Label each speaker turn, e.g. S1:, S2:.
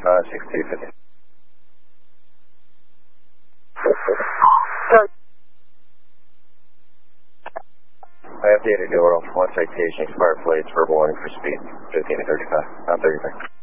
S1: 6250. I have data door off. One citation, expired plates, verbal warning for speed, 15 to 35, not 33.